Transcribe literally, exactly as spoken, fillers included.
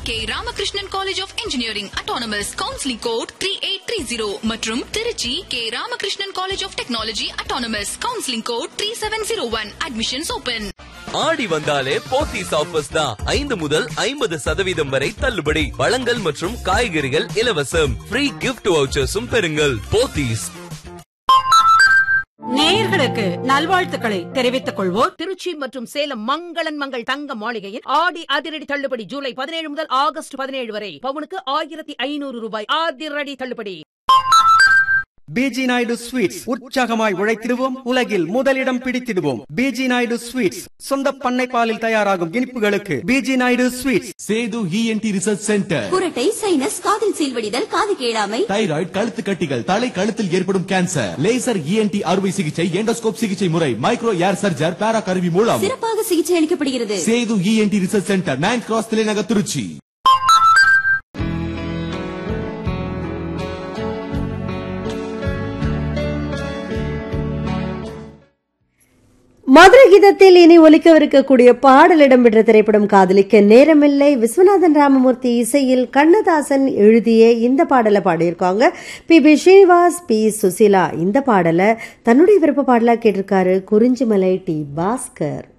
K Ramakrishnan college of engineering autonomous counselling code three eight three zero மற்றும் Trichy K Ramakrishnan college of technology autonomous counselling code three seven zero one. Admissions open. ஆடி வந்தாலே Pothys offers தான். ஐந்து முதல் ஐம்பது சதவீதம் வரை தள்ளுபடி. பழங்கள் மற்றும் காய்கறிகள் இலவசம். ஃப்ரீ கிஃப்ட் வவுச்சர்ஸும் பெறுங்கள். போத்தீஸ். நேயர்களுக்கு நல்வாழ்த்துக்களை தெரிவித்துக் கொள்வோர் திருச்சி மற்றும் சேலம் மங்களன் மங்கள் தங்க மாளிகையில் ஆடி அதிரடி தள்ளுபடி ஜூலை பதினேழு முதல் ஆகஸ்ட் பதினேழு வரை பவுனுக்கு ஆயிரத்தி ஐநூறு ரூபாய் அதிரடி தள்ளுபடி. பிஜி நாயுடு ஸ்வீட்ஸ் உற்சாகமாய் உழைத்திடுவோம், உலகில் முதலிடம் பிடித்திடுவோம். பிஜி நாயுடு ஸ்வீட்ஸ் சொந்த பண்ணை பாலில் தயாராகும் இனிப்புகளுக்கு PG Naidu sweets. Setu ENT research centre. குரட்டை, சைனஸ், காதில் சீல்வடிதல், காது கேளாமை, தைராய்டு, கழுத்து கட்டிகள், தலை கழுத்தில் ஏற்படும் கேன்சர், லேசர் இஎன்டி அறுவை சிகிச்சை, எண்டோஸ்கோப் சிகிச்சை முறை, மைக்ரோ ஏர் சர்ஜர், பேரா கருவி மூலம் சிறப்பாக சிகிச்சை அளிக்கப்படுகிறது. Setu ENT research centre, nine cross தலைநகர், திருச்சி. மதுரை கீதத்தில் இனி ஒலிக்கவிருக்கக்கூடிய பாடல் இடம்பெற்ற திரைப்படம் காதலிக்க நேரமில்லை. விஸ்வநாதன் ராமமூர்த்தி இசையில் கண்ணதாசன் எழுதிய இந்த பாடலை பாடியிருக்காங்க B B Srinivas, B Susheela. இந்த பாடலை தன்னுடைய விருப்ப பாடலா கேட்டிருக்காரு குறிஞ்சிமலை டி பாஸ்கர்.